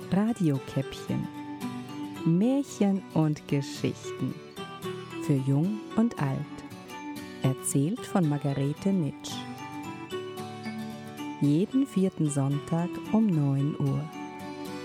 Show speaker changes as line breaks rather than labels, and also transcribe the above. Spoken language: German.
Radiokäppchen. Märchen und Geschichten. Für Jung und Alt. Erzählt von Margarete Nitsch. Jeden 4. Sonntag um 9 Uhr.